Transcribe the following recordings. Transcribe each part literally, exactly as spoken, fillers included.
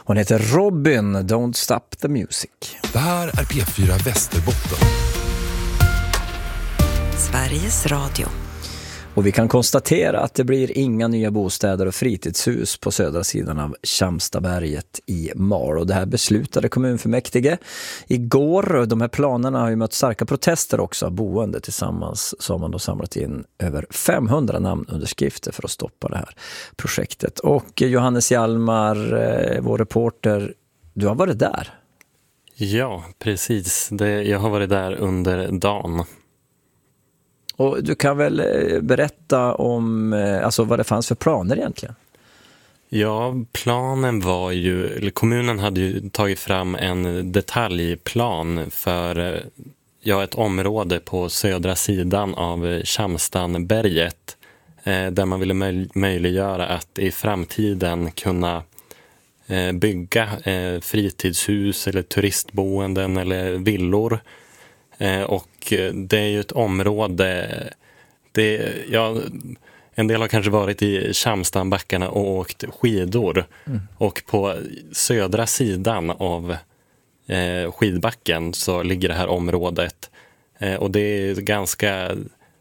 Hon heter Robin, Don't Stop the Music. Det här är P fyra Västerbotten. Sveriges Radio. Och vi kan konstatera att det blir inga nya bostäder och fritidshus på södra sidan av Tjamstaberget i Malå. Det här beslutade kommunfullmäktige igår. De här planerna har ju mött starka protester också av boende. Tillsammans så har man då samlat in över femhundra namnunderskrifter för att stoppa det här projektet. Och Johannes Hjalmar, vår reporter, du har varit där. Ja, precis. Det, jag har varit där under dagen. Och du kan väl berätta om alltså vad det fanns för planer egentligen? Ja, planen var ju, eller kommunen hade ju tagit fram en detaljplan för ja, ett område på södra sidan av Tjamstanberget eh, där man ville möj- möjliggöra att i framtiden kunna eh, bygga eh, fritidshus eller turistboenden eller villor. Eh, och det är ju ett område, det, ja, en del har kanske varit i Tjamstanbackarna och åkt skidor. Mm. Och på södra sidan av eh, skidbacken så ligger det här området. Eh, och det är ett ganska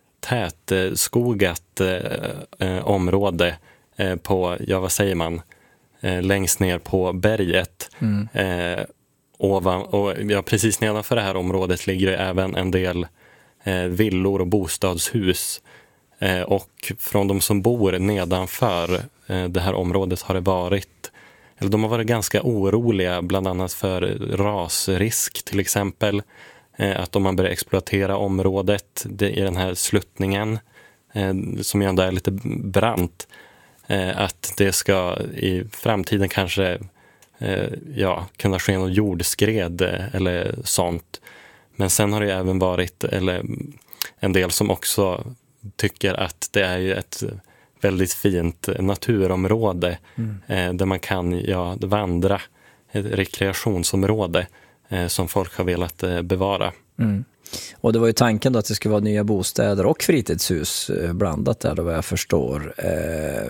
tätskogat eh, område eh, på, ja vad säger man, eh, längst ner på berget. Mm. Eh, Ovan, och ja, precis nedanför det här området ligger det även en del eh, villor och bostadshus. Eh, och från de som bor nedanför eh, det här området har det varit, eller de har varit ganska oroliga bland annat för rasrisk till exempel. Eh, att om man börjar exploatera området det, i den här sluttningen eh, som ju ändå är lite brant. Eh, att det ska i framtiden kanske ja, kunna ske något jordskred eller sånt. Men sen har det även varit eller, en del som också tycker att det är ju ett väldigt fint naturområde mm. eh, där man kan ja, vandra, ett rekreationsområde eh, som folk har velat eh, bevara. Mm. Och det var ju tanken då att det skulle vara nya bostäder och fritidshus eh, blandat där då vad jag förstår. Eh,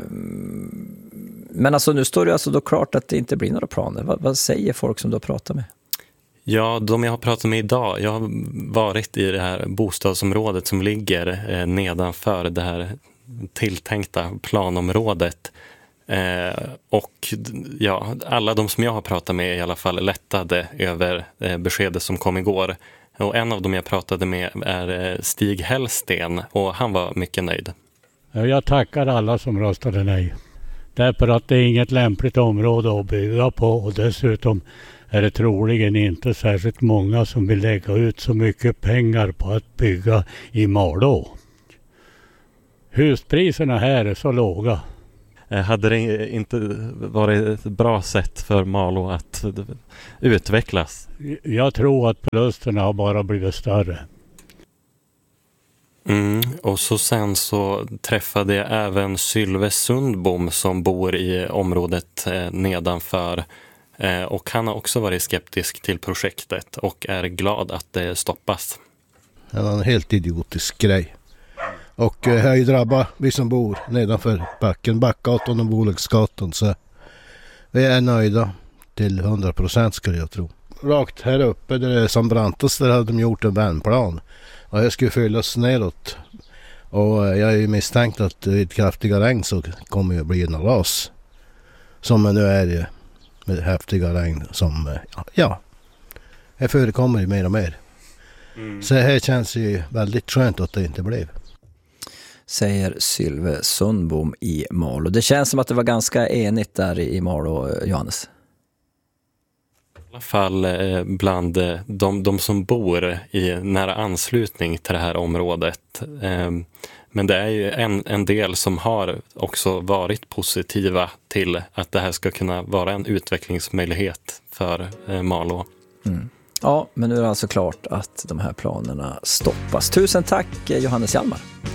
men alltså nu står det alltså då klart att det inte blir några planer. Vad, vad säger folk som du har pratat med? Ja, de jag har pratat med idag, jag har varit i det här bostadsområdet som ligger eh, nedanför det här tilltänkta planområdet. Eh, och ja, alla de som jag har pratat med i alla fall lättade över eh, beskedet som kom igår. Och en av dem jag pratade med är Stig Hellsten och han var mycket nöjd. Jag tackar alla som röstade nej. Därför att det är inget lämpligt område att bygga på och dessutom är det troligen inte särskilt många som vill lägga ut så mycket pengar på att bygga i Malå. Huspriserna här är så låga. Hade det inte varit ett bra sätt för Malå att utvecklas? Jag tror att förlusterna har bara blivit större. Mm, och så sen så träffade jag även Sylve Sundbom som bor i området eh, nedanför. Eh, och han har också varit skeptisk till projektet och är glad att det stoppas. Det är en helt idiotisk grej. Och eh, här drabbar vi som bor nedanför backen, Backgatan och Bolagsgatan. Så vi är nöjda till hundra procent skulle jag tro. Rakt här uppe där det är som brantast där hade de gjort en vändplan. Och jag skulle fyllas neråt. Och jag är ju misstänkt att vid kraftiga regn så kommer det bli en ras. Som nu är det med häftiga regn som, ja, det förekommer ju mer och mer. Mm. Så här känns det ju väldigt skönt att det inte blev. Säger Sylve Sundbom i Malå. Det känns som att det var ganska enigt där i Malå, Johannes. I alla fall bland de, de som bor i nära anslutning till det här området. Men det är ju en, en del som har också varit positiva till att det här ska kunna vara en utvecklingsmöjlighet för Malå. Mm. Ja, men nu är det alltså klart att de här planerna stoppas. Tusen tack Johannes Hjalmar.